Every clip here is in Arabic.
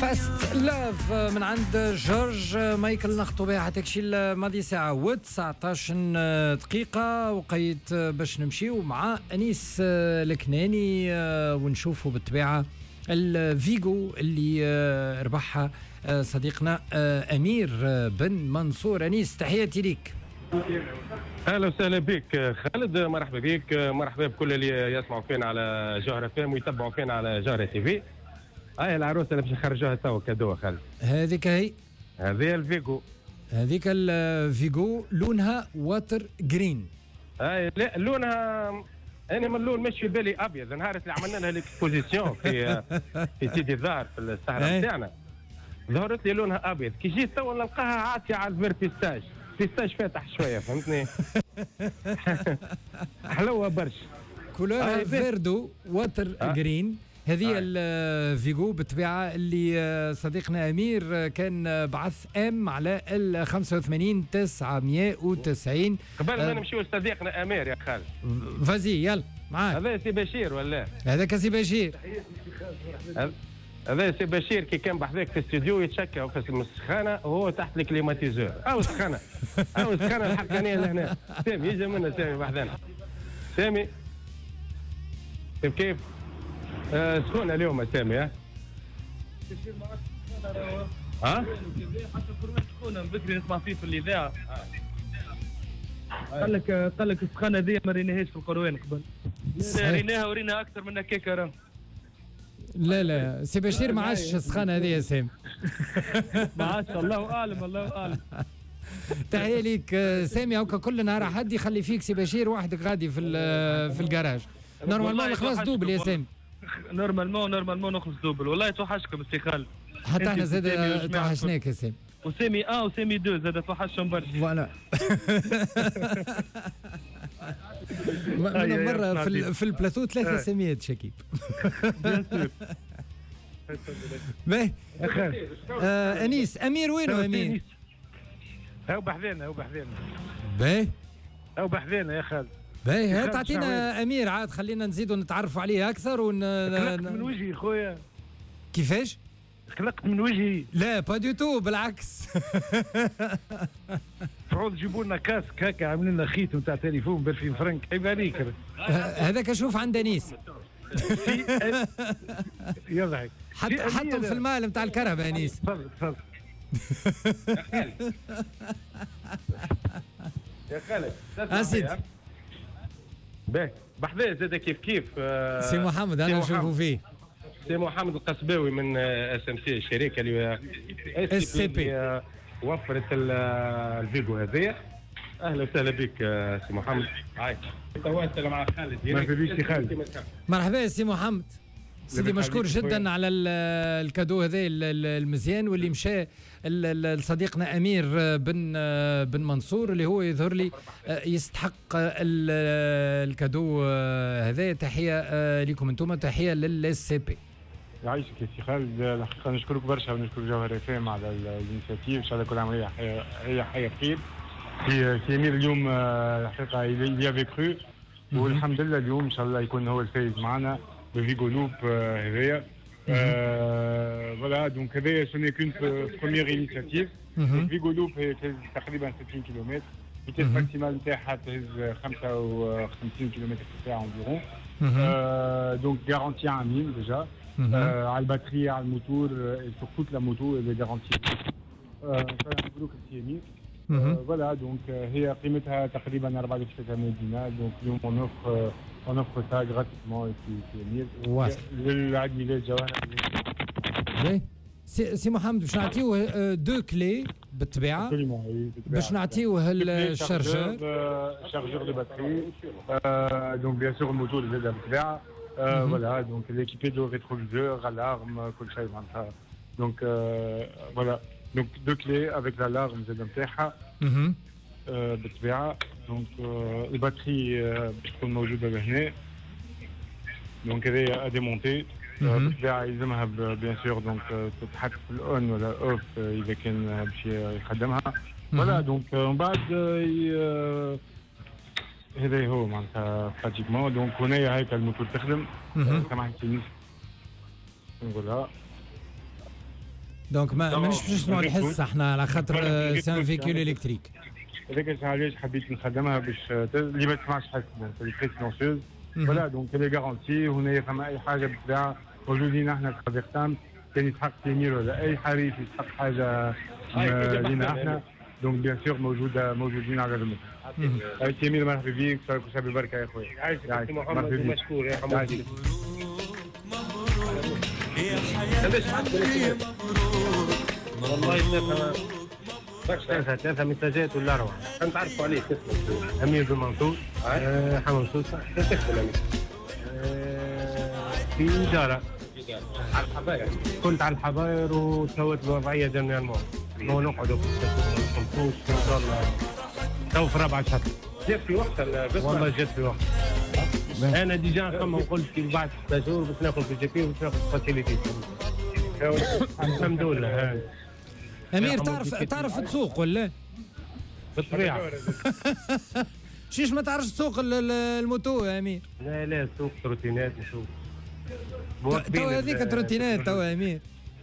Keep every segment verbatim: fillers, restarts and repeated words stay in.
فاست لاف من عند جورج مايكل، نخطو بها حتى كشي الماضي ساعة وتسعطاش دقيقة وقيت باش نمشيو مع أنيس الكناني ونشوفوا بالطبيعة الفيجو اللي ربحها صديقنا أمير بن منصور. أنيس تحياتي ليك. اهلا وسهلا بك خالد، مرحبا بك، مرحبا بكل اللي يسمعوا فينا على جوهرة فام ويتبعوا فينا على جوهرة تي في. هاي العروسه اللي باش نخرجوها توا كادو خالد. هذيك هي هذه الفيجو، هذيك الفيجو لونها واتر جرين. هاي لا لونها انا من اللون مش في بالي ابيض. نهار اللي عملنا لها الاكسبوزيسيون في في سيدي الزهر في السهره بتاعنا ظهرت لي لونها ابيض، كي جيت توا نلقاها عاطيه على الفير بيستاج بيستاج فاتح شويه فهمتني. حلوه برشا كولور فيردو واتر آه. جرين. هذه الفيجو بالطبيعه اللي صديقنا امير كان بعث ام على ال خمسة وثمانين تسعمية وتسعين. قبل ما نمشيو لصديقنا امير يا خالد فازي يلا معاك. هذا سي بشير ولا هذاك سي بشير؟ هذا سي بشير كي كان بحذاك في الاستوديو يتشكى في السخانه وهو تحت الكليماتيزور او سخانه او سخانه الحقانيه لهنا. سامي يجي منا سامي بحذانا. سامي كيف كيف آه سخونه اليوم سامي. ها ها حتى القرآن سخونه من بكري نسمع فيه في الاذاعه. قال لك قال لك السخانه ذي ما ريناهاش في القرآن قبل. ريناها ورينا اكثر من هكاك راه. لا لا سي بشير ما عادش السخانه هذه يا سامي. ما عادش الله اعلم الله اعلم. تحيه ليك سامي. هاكا كل نهار حد يخلي فيك سي بشير وحدك غادي في في الجراج. نورمالمون خلاص دوبل يا سامي. نورمالمون نورمالمون نخلص دوبل. والله توحشكم سي خالد. حتى احنا زاد توحشناك يا سامي. وسامي اه وسامي دو زاد توحشهم برشا. فوالا. من مرة في في البلاطو ثلاثة سميات شكيب. باهي أنيس أمير وينه أمير؟ هو بحذانا هو بحذانا. باهي هو بحذانا يا خالد. باهي هات تعطينا أمير عاد خلينا نزيدوا نتعرفوا عليه أكثر ون. خلقت من وجهي خويا. كيفاش؟ خلقت من وجهي. لا با دو تو بالعكس. تعود جيبوا لنا كاسك هكا عاملين لنا خيط نتاع تليفون ب ألفين فرنك عيب عليك. هذاك اشوف عند انيس. يضحك. حط حطهم في المال نتاع الكهرباء انيس. تفضل تفضل. يا خالد اسيدي باهي بحذاه زاد كيف كيف سي محمد انا نشوفوا فيه سي محمد القصباوي من اس ام سي الشركه اللي اس سي بي وفرت الفيجو هذايا. اهلا وسهلا بك سي محمد. عايش تواصل مع خالد. مرحبا بك سي خالد. مرحبا سي محمد. سيدي مشكور جدا على الكادو هذا المزيان واللي مشى لصديقنا امير بن بن منصور اللي هو يظهر لي يستحق الكادو هذا. تحيه لكم انتم، تحيه للاس سي بي. يعيشك يا سي خالد. الحقيقه نشكرك برشا ونشكر جوهر اف ام على الانيشيتيف. ان شاء الله كل عمليه هي حياه خير. في في امير اليوم الحقيقه يافي كرو والحمد لله اليوم ان شاء الله يكون هو الفايز معنا بفيجو لوب هذايا. فوالا دونك هذايا سو ني كون بروميير انيشيتيف. فيجو لوب هي تقريبا ستين كيلومتر. الفيتيس ماكسيمال نتاعها تهز خمسة وخمسين كيلومتر في الساعه انفيرون. دونك غارونتي عامين ديجا على الباتري على الموتور سور توت لا موتو اللي غارونتي. مبروك سي امير. فوالا دونك هي قيمتها تقريبا أربعة آلاف وتسعمية دينار. دونك اليوم اون اوفر اون اوفر سا غراتيسمون في امير للعيد ميلاد جوهر. سي سي محمد باش نعطيوه دو كلي بالطبيعه باش نعطيوه الشارجور شارجور دو باتري. دونك بيان سور الموتور زاد بالطبيعه. فوالا دونك ليكيبي دو ريتروفيزور الارم كل شيء معناتها. دونك فوالا دونك دو كلي افيك الارم زاد نتاعها بالطبيعه. دونك الباتري باش تكون موجوده لهنا. دونك هذه اديمونتي بالطبيعه يلزمها بيان سور دونك تتحط في الاون ولا اوف اذا كان باش يخدمها. فوالا دونك من بعد هذا هو معناتها براتيكمون. دونك هنايا هيك الموتور تخدم. سامحني نقولها دونك ما مانيش باش نسمعوا الحس احنا على خاطر سي ان فيكول الكتريك. هذاك علاش حبيت نخدمها باش اللي ما تسمعش حس دونك تري سيلونسيوز. فوالا دونك لي غارونتي هنا فما اي حاجه بالطبيعه موجودين احنا في خزقتان كان يتحق تيمير ولا اي حريف يتحق حاجه لينا احنا دونك بيان سور موجوده موجودين على المكان. اي تيمير مرحبا بيك شابي بركه يا خويا. عايشك مرحبا بيك مشكور يا حمودي. والله ثلاثة ثلاثة مساجات ولا أربعة. أنت عارف عليك اسمه أمير بن منصور حمد سوسة تكتب الأمير في إدارة على الحباير. كنت على الحباير وسويت الوضعية جميع الموت هو نقعدوا في الخمسوش إن شاء الله تو في رابعة شهر. جات في وقت والله جات في وقت. أنا ديجا نخمم وقلت كي بعد ستة شهور باش ناخذ في جي بي وباش ناخذ فاسيليتي. الحمد لله. امير تعرف تعرف تسوق ولا؟ بالطبيعه. شيش ما تعرفش تسوق الموتو يا امير؟ لا لا سوق تروتينات نشوف. تو هذيك تروتينات تو يا امير.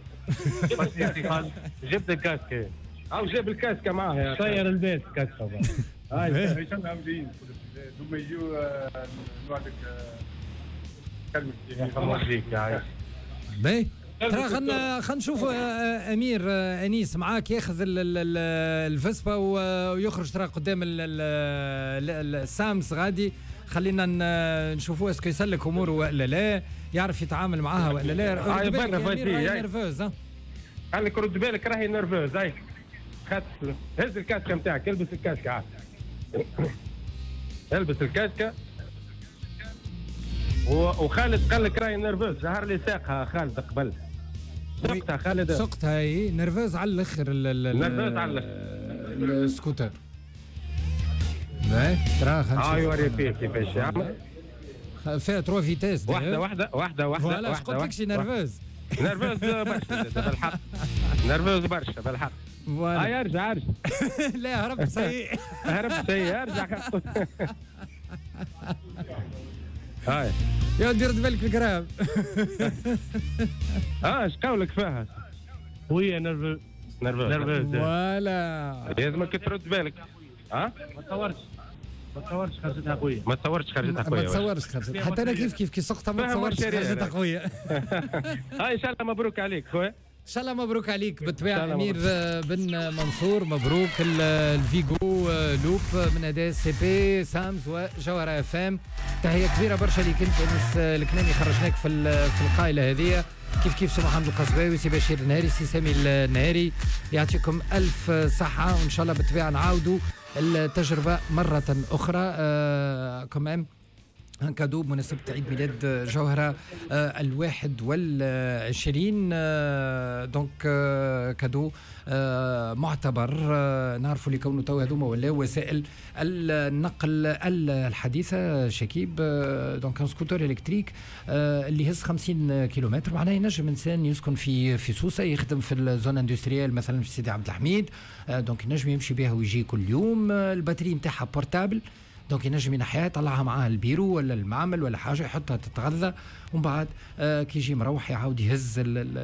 جبت الكاسكه او جاب الكاسكه معاه طير البيت كاسكه. هاي هشام عاملين دوما يجوا نوعدك كلمه يا يا عايش. باهي ترى خلنا خلينا نشوف امير انيس معاك ياخذ الفسبا ويخرج ترى قدام السامس غادي. خلينا نشوفوا اسكو يسلك اموره ولا لا، يعرف يتعامل معاها ولا لا. رد بالك راهي نرفوز. خليك رد بالك راهي نرفوز. هاي خد هز الكاسكه نتاعك البس الكاسكه عاد البس الكاسكه. وخالد قال لك راهي نرفوز ظهر لي ساقها خالد قبل سقتها خالد سقتها هي نرفوز على الاخر. نرفوز على الاخر السكوتر. باهي ترى خلينا اه يوري فيه كيفاش يعمل فيها تروا فيتاس. واحده واحده واحده واحده واحده قلت لك شي نرفوز. نرفوز برشا بالحق. نرفوز برشا بالحق. هاي ارجع ارجع. لا هرب سيء. هرب سيء ارجع. هاي يا دير بالك الكرام. اه اش قولك فيها؟ خويا نرفز نرفز ولا لازمك ترد بالك. ها ما تصورش ما تصورش خرجتها خويا. ما تصورش خرجتها خويا. ما تصورش خرجتها حتى انا كيف كيف كي سقتها ما تصورش خرجتها خويا. هاي ان شاء الله مبروك عليك خويا. ان شاء الله مبروك عليك بالطبيعه امير بن منصور. مبروك الفيجو لوب من اداء سي بي سامز وجوهره اف ام. تحيه كبيره برشا ليك انت انس الكناني خرجناك في في القائله هذه. كيف كيف سي محمد القصباوي سي بشير النهاري سي سامي النهاري. يعطيكم الف صحه وان شاء الله بالطبيعه نعاودوا التجربه مره اخرى. آه كمان ان كادو بمناسبة عيد ميلاد جوهرة آه الواحد والعشرين. آه دونك آه كادو آه معتبر. آه نعرفوا اللي كونه تو هذوما ولا وسائل النقل الحديثة شكيب. آه دونك ان سكوتر الكتريك آه اللي يهز خمسين كيلومتر معناه ينجم انسان يسكن في في سوسة يخدم في الزون اندستريال مثلا في سيدي عبد الحميد. آه دونك ينجم يمشي بها ويجي كل يوم. آه الباتري نتاعها بورتابل دونك ينجم ينحيها يطلعها معاه البيرو ولا المعمل ولا حاجه يحطها تتغذى ومن بعد آه كي يجي مروح يعاود يهز ال ال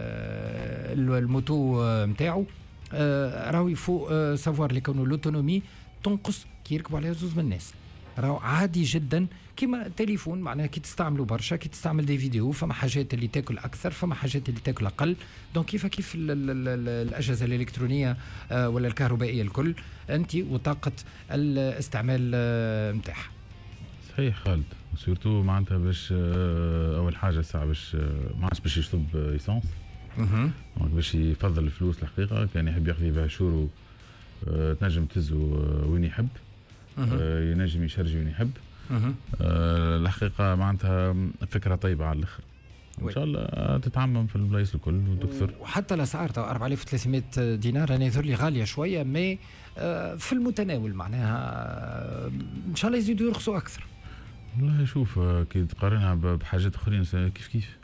ال الموتو نتاعو. آه راهو يفو آه سافوار اللي كونه لوتونومي تنقص كي يركبوا عليها زوز من الناس. راهو عادي جدا كيما التليفون معناها كي تستعملوا برشا كي تستعمل دي فيديو فما حاجات اللي تاكل اكثر فما حاجات اللي تاكل اقل. دونك كيف كيف ال ال ال الاجهزه الالكترونيه آه ولا الكهربائيه الكل انت وطاقه الاستعمال نتاعها. آه صحيح خالد سورتو معناتها باش آه اول حاجه ساعه باش آه ما عادش باش يشرب ايسونس. اها باش يفضل الفلوس الحقيقه كان يحب ياخذ بها شورو آه تنجم تهزو آه وين يحب. آه ينجم يشرجي وين يحب. أه. آه الحقيقة معناتها فكرة طيبة على الآخر. إن شاء الله تتعمم في البلايص الكل وتكثر. وحتى الأسعار تو أربعة آلاف وثلاثمائة دينار أنا يظهر لي غالية شوية مي آه في المتناول معناها آه إن شاء الله يزيدوا يرخصوا أكثر. والله شوف كي تقارنها بحاجات أخرين كيف كيف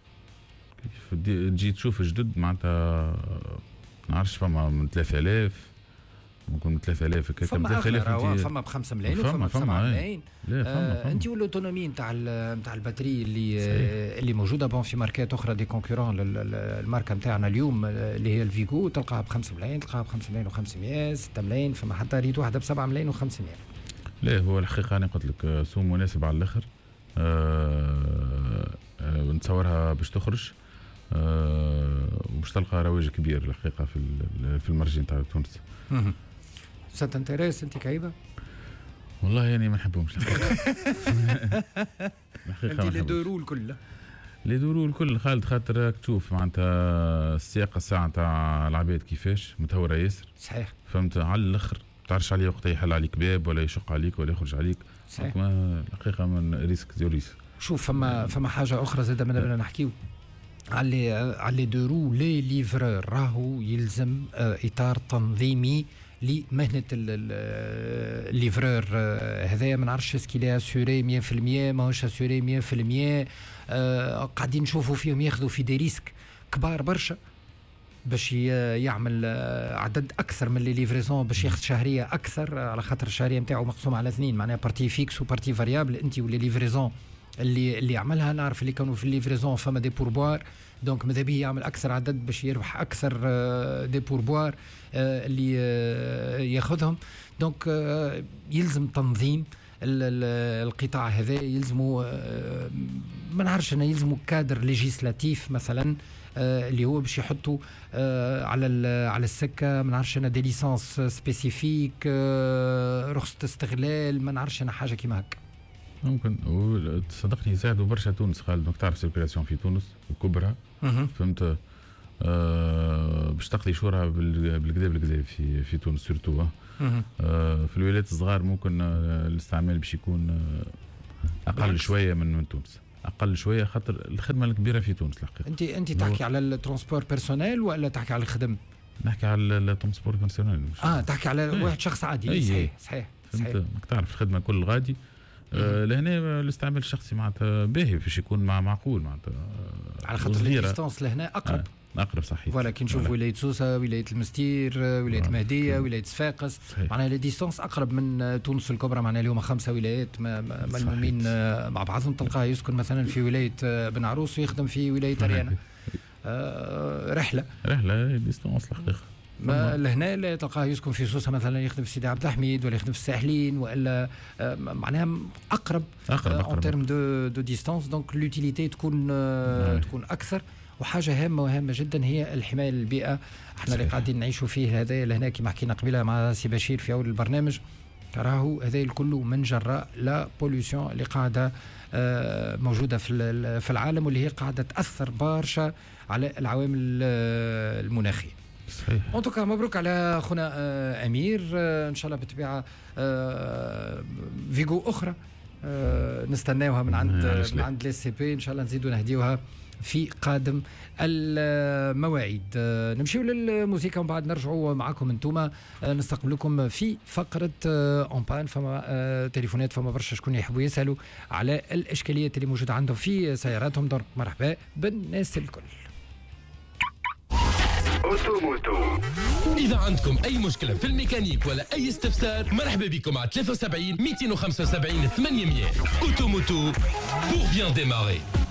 كيف تجي تشوف جدد معناتها نعرفش فما من ثلاثة آلاف ممكن ثلاثة آلاف هكاك. فما أغلى فما ب خمسة ملايين وفما ب سبعة ملايين. آه انت والاوتونومي نتاع نتاع الباتري اللي آه اللي موجوده بون في ماركات اخرى دي كونكورون الماركه نتاعنا اليوم اللي هي الفيجو تلقاها ب خمسة ملايين، تلقاها ب خمسة ملايين وخمسمائة، ستة ملايين، فما حتى ريت واحده ب سبعة ملايين وخمسمائة. لا هو الحقيقه انا قلت لك سوق مناسب على الاخر. آه آه نتصورها باش تخرج وباش تلقى رواج كبير الحقيقه في في المارجين تاع تونس. سات انتريس انت كايبه؟ والله يعني ما نحبهمش الحقيقه. انت لي دو رول كلها لي دو رول كل خالد خاطر تشوف معناتها السياقه الساعه نتاع العباد كيفاش متهوره ياسر. صحيح. فهمت على الاخر ما تعرفش عليه وقت يحل عليك باب ولا يشق عليك ولا يخرج عليك. صحيح. ما الحقيقه من ريسك زيرو ريسك. شوف فما فما حاجه اخرى زاد بدنا نحكيو على على دورو لي ليفرور راهو يلزم اطار تنظيمي لمهنه الليفرور هذايا. ما نعرفش اسكي اسوري مية بالمية ماهوش اسوري مية بالمية. قاعدين نشوفوا فيهم ياخذوا في دي ريسك كبار برشا باش يعمل عدد اكثر من لي ليفريزون باش ياخذ شهريه اكثر على خاطر الشهريه نتاعو مقسومه على اثنين معناها بارتي فيكس وبارتي فاريابل. انت ولي ليفريزون اللي اللي عملها نعرف اللي كانوا في الليفريزون فما دي بوربوار دونك ماذا بيه يعمل اكثر عدد باش يربح اكثر دي بوربوار اللي ياخذهم. دونك يلزم تنظيم القطاع هذا، يلزموا ما نعرفش انا يلزموا كادر ليجيسلاتيف مثلا اللي هو باش يحطوا على على السكه ما نعرفش انا دي ليسانس سبيسيفيك رخصه استغلال ما نعرفش انا حاجه كيما هكا. ممكن صدقني يساعدوا برشا تونس خالد. دونك تعرف سيركيلاسيون في تونس وكبرها فهمت آه باش تقضي شهورها بالكدا بالكدا في في تونس سورتو. آه في الولايات الصغار ممكن آه الاستعمال باش يكون آه اقل شويه من من تونس، اقل شويه خاطر الخدمه الكبيره في تونس الحقيقه. انت انت تحكي على الترونسبور بيرسونيل ولا تحكي على الخدم؟ نحكي على الترونسبور بيرسونيل. اه تحكي على ايه. واحد شخص عادي. ايه. صحيح صحيح صحيح. انت تعرف الخدمه كل غادي آه لهنا الاستعمال الشخصي معناتها باهي باش يكون مع معقول معناتها على خاطر الديستانس لهنا اقرب. آه اقرب صحيح. فوالا كي نشوف ولايه سوسه ولايه المستير ولايه المهديه ولايه صفاقس معناها لي ديستانس اقرب من تونس الكبرى. معناها اليوم خمسه ولايات ملمومين مع بعضهم تلقاه يسكن مثلا في ولايه بن عروس ويخدم في ولايه اريانا. آه رحله رحله ديستانس الحقيقه. ما لهنا لا تلقاه يسكن في سوسه مثلا يخدم في سيدي عبد الحميد ولا يخدم في الساحلين والا آه معناها اقرب اون تيرم دو دو ديستانس. دونك لوتيليتي تكون آه تكون اكثر. وحاجه هامه وهامه جدا هي الحمايه للبيئه. احنا اللي قاعدين نعيشوا فيه هذا لهنا كما حكينا قبيله مع سي بشير في اول البرنامج راهو هذا الكل من جراء لا بوليوشن اللي قاعده آه موجوده في في العالم واللي هي قاعده تاثر برشا على العوامل المناخيه. صحيح. ان توكا مبروك على خونا آه امير. آه ان شاء الله بالطبيعه آه فيجو اخرى آه نستناوها من عند من عند لي سي بي ان شاء الله نزيدوا نهديوها في قادم المواعيد. آه نمشيو للموسيقى ومن بعد نرجعوا معكم انتوما آه نستقبلكم في فقره اون بان. فما آه تليفونات فما برشا شكون يحبوا يسالوا على الاشكاليات اللي موجوده عندهم في سياراتهم. دونك مرحبا بالناس الكل. أوتوموتو. إذا عندكم أي مشكلة في الميكانيك ولا أي استفسار مرحبا بكم على ثلاثة وسبعين مئتين وخمسة وسبعين ثمانمئة. أوتوموتو pour bien démarrer.